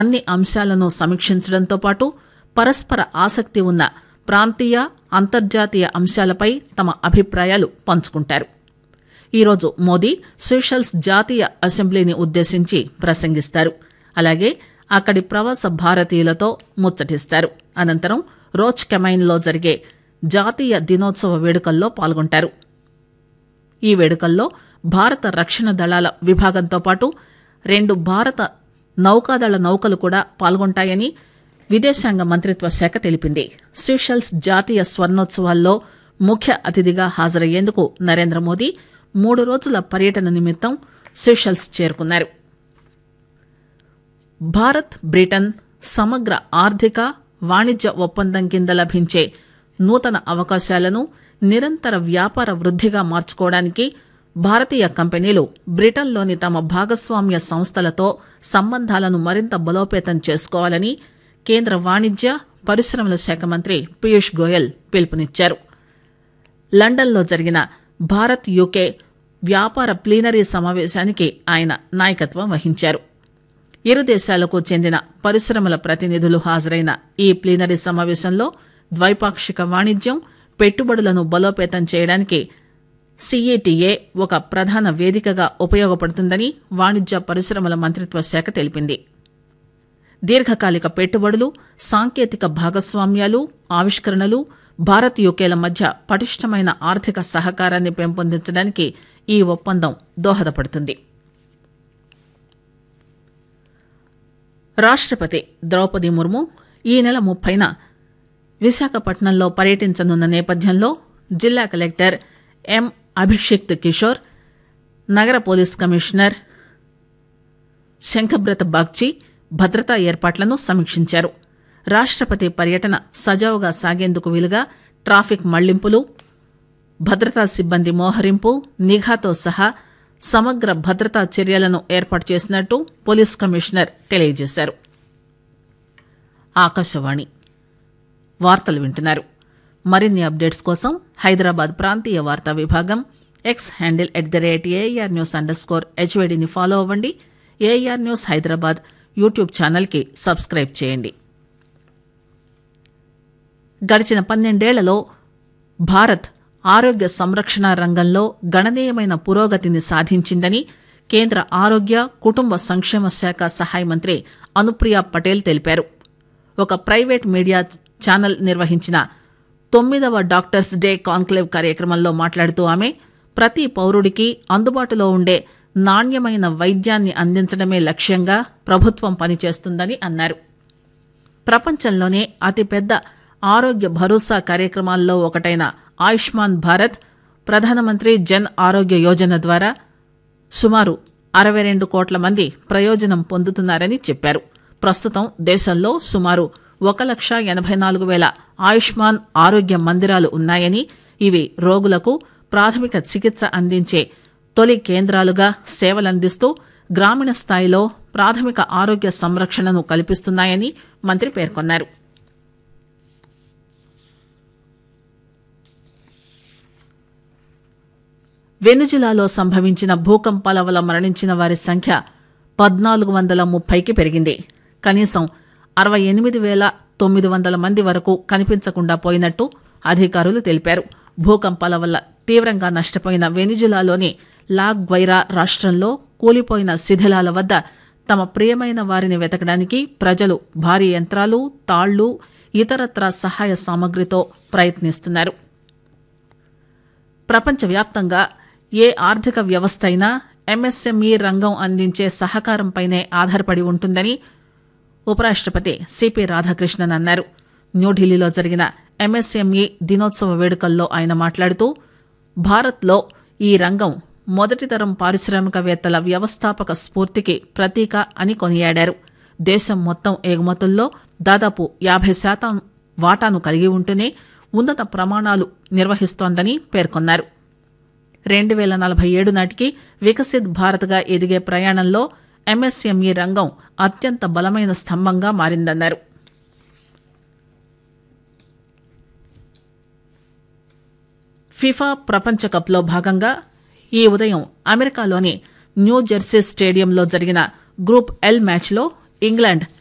అన్ని అంశాలను సమీక్షించడంతో పాటు పరస్పర ఆసక్తి ఉన్న ప్రాంతీయ అంతర్జాతీయ అంశాలపై తమ అభిప్రాయాలు పంచుకుంటారు. ఈరోజు మోదీ సీషెల్స్ జాతీయ అసెంబ్లీని ఉద్దేశించి ప్రసంగిస్తారు. అలాగే అక్కడి ప్రవాస భారతీయులతో ముచ్చటిస్తారు. అనంతరం రోజ్ కెమైన్లో జరిగే జాతీయ దినోత్సవ వేడుకల్లో పాల్గొంటారు. ఈ వేడుకల్లో భారత రక్షణ దళాల విభాగంతో పాటు 2 భారత నౌకాదళ నౌకలు కూడా పాల్గొంటాయని విదేశాంగ మంత్రిత్వ శాఖ తెలిపింది. సీషెల్స్ జాతీయ స్వర్ణోత్సవాల్లో ముఖ్య అతిథిగా హాజరయ్యేందుకు నరేంద్ర మోదీ 3 రోజుల పర్యటన నిమిత్తం సీషెల్స్ చేరుకున్నారు. భారత్ బ్రిటన్ సమగ్ర ఆర్థిక వాణిజ్య ఒప్పందం కింద లభించే నూతన అవకాశాలను నిరంతర వ్యాపార వృద్ధిగా మార్చుకోవడానికి భారతీయ కంపెనీలు బ్రిటన్లోని తమ భాగస్వామ్య సంస్థలతో సంబంధాలను మరింత బలోపేతం చేసుకోవాలని కేంద్ర వాణిజ్య పరిశ్రమల శాఖ మంత్రి పీయూష్ గోయల్ పిలుపునిచ్చారు. లండన్లో జరిగిన భారత్ యూకే వ్యాపార ప్లీనరీ సమావేశానికి ఆయన నాయకత్వం వహించారు. ఇరు దేశాలకు చెందిన పరిశ్రమల ప్రతినిధులు హాజరైన ఈ ప్లీనరీ సమావేశంలో ద్వైపాక్షిక వాణిజ్యం, పెట్టుబడులను బలోపేతం చేయడానికి సీఈటీఏ ఒక ప్రధాన వేదికగా ఉపయోగపడుతుందని వాణిజ్య పరిశ్రమల మంత్రిత్వ శాఖ తెలిపింది. దీర్ఘకాలిక పెట్టుబడులు, సాంకేతిక భాగస్వామ్యాలు, ఆవిష్కరణలు భారత్ యూకేల మధ్య పటిష్టమైన ఆర్థిక సహకారాన్ని పెంపొందించడానికి ఈ ఒప్పందం దోహదపడుతుంది. రాష్ట్రపతి ద్రౌపది ముర్ము ఈ నెల 30న విశాఖపట్నంలో పర్యటించనున్న నేపథ్యంలో జిల్లా కలెక్టర్ ఎం అభిషిక్త్ కిషోర్, నగర పోలీస్ కమిషనర్ శంఖబ్రత బాగ్చి భద్రతా ఏర్పాట్లను సమీక్షించారు. రాష్ట్రపతి పర్యటన సజావుగా సాగేందుకు వీలుగా ట్రాఫిక్ మళ్లింపులు, భద్రతా సిబ్బంది మోహరింపు, నిఘాతో సహా సమగ్ర భద్రతా చర్యలను ఏర్పాటు చేసినట్టు పోలీస్ కమిషనర్ తెలియజేశారు. ఆకాశవాణి వార్తలు వింటున్నారు. మరిన్ని అప్డేట్స్ కోసం హైదరాబాద్ ప్రాంతీయ వార్తా విభాగం ఎక్స్ హ్యాండిల్ @AIRnews_HVDని ఫాలో అవ్వండి. ఏఆర్ న్యూస్ హైదరాబాద్ యూట్యూబ్ ఛానల్కి సబ్స్క్రైబ్ చేయండి. గడిచిన 12 ఏళ్లలో భారత్ ఆరోగ్య సంరక్షణ రంగంలో గణనీయమైన పురోగతిని సాధించిందని కేంద్ర ఆరోగ్య కుటుంబ సంక్షేమ శాఖ సహాయ మంత్రి అనుప్రియ పటేల్ తెలిపారు. ఒక ప్రైవేట్ మీడియా ఛానల్ నిర్వహించిన 9వ డాక్టర్స్ డే కాన్క్లేవ్ కార్యక్రమంలో మాట్లాడుతూ ఆమె ప్రతి పౌరుడికి అందుబాటులో ఉండే నాణ్యమైన వైద్యాన్ని అందించడమే లక్ష్యంగా ప్రభుత్వం పనిచేస్తుందని అన్నారు. ప్రపంచంలోనే అతిపెద్ద ఆరోగ్య భరోసా కార్యక్రమాల్లో ఒకటైన ఆయుష్మాన్ భారత్, ప్రధానమంత్రి జన్ ఆరోగ్య యోజన ద్వారా సుమారు 62 కోట్ల మంది ప్రయోజనం పొందుతున్నారని చెప్పారు. ప్రస్తుతం దేశంలో సుమారు 1,84,000 ఆయుష్మాన్ ఆరోగ్య మందిరాలు ఉన్నాయని, ఇవి రోగులకు ప్రాథమిక చికిత్స అందించే తొలి కేంద్రాలుగా సేవలందిస్తూ గ్రామీణ స్థాయిలో ప్రాథమిక ఆరోగ్య సంరక్షణను కల్పిస్తున్నాయని మంత్రి పేర్కొన్నారు. వెనుజులాలో సంభవించిన భూకంపాల వల్ల మరణించిన వారి సంఖ్య 1,430కి పెరిగింది. కనీసం 68,900 మంది వరకు కనిపించకుండా పోయినట్టు అధికారులు తెలిపారు. భూకంపాల వల్ల తీవ్రంగా నష్టపోయిన వెనిజులాలోని లా గ్వైరా రాష్ట్రంలో కూలిపోయిన శిథిలాల వద్ద తమ ప్రియమైన వారిని వెతకడానికి ప్రజలు భారీ యంత్రాలు, తాళ్లు, ఇతరత్రా సహాయ సామగ్రితో ప్రయత్నిస్తున్నారు. ప్రపంచవ్యాప్తంగా ఏ ఆర్థిక వ్యవస్థ అయినా ఎంఎస్ఎంఈ రంగం అందించే సహకారంపైనే ఆధారపడి ఉంటుందని ఉపరాష్ట్రపతి సిపి రాధాకృష్ణన్ అన్నారు. న్యూఢిల్లీలో జరిగిన ఎంఎస్ఎంఈ దినోత్సవ వేడుకల్లో ఆయన మాట్లాడుతూ భారత్లో ఈ రంగం మొదటి తరం పారిశ్రామికవేత్తల వ్యవస్థాపక స్ఫూర్తికి ప్రతీక అని కొనియాడారు. దేశం మొత్తం ఎగుమతుల్లో దాదాపు 50% వాటాను కలిగి ఉంటూనే ఉన్నత ప్రమాణాలు నిర్వహిస్తోందని పేర్కొన్నారు. 2047 నాటికి వికసిత్ భారత్గా ఎదిగే ప్రయాణంలో ఎంఎస్ఎంఈ రంగం అత్యంత బలమైన స్తంభంగా మారిందన్నారు. ఫిఫా ప్రపంచ కప్లో భాగంగా ఈ ఉదయం అమెరికాలోని న్యూ జెర్సీ స్టేడియంలో జరిగిన గ్రూప్ ఎల్ మ్యాచ్లో ఇంగ్లాండ్